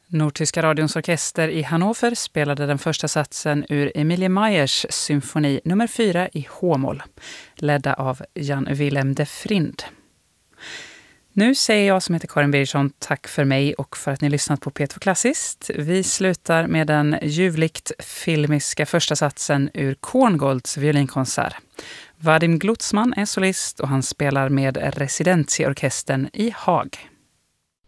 Nordtyska radions orkester i Hannover spelade den första satsen ur Emilie Meyers symfoni nummer 4 i H-moll, ledda av Jan Willem de Vriend. Nu säger jag som heter Karin Birgersson tack för mig och för att ni lyssnat på P2 Klassiskt. Vi slutar med den ljuvligt filmiska första satsen ur Korngolds violinkonsert. Vadim Glucksmann är solist och han spelar med Residentieorkestern i Haag.